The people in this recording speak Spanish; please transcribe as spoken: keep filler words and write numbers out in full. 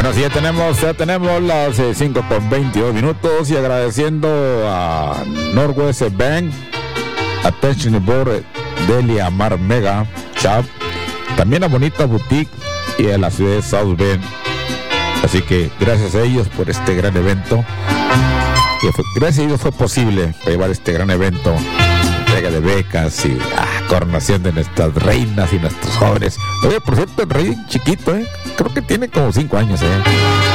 Bueno, sí, ya tenemos, ya tenemos las eh, cinco con veintidós minutos y agradeciendo a Northwest Bank, Attention Board, Delia Mar Mega Shop, también a Bonita Boutique y a la ciudad de South Bend. Así que gracias a ellos por este gran evento. Que fue, gracias a ellos fue posible llevar este gran evento, entrega de becas y ah, coronación de nuestras reinas y nuestros jóvenes. Oye, por cierto, el rey chiquito, ¿eh? Creo que tiene como cinco años, ¿eh?